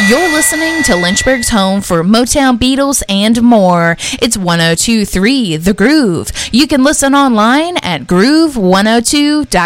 You're listening to Lynchburg's home for Motown, Beatles, and more. It's 102.3 The Groove. You can listen online at groove102.com.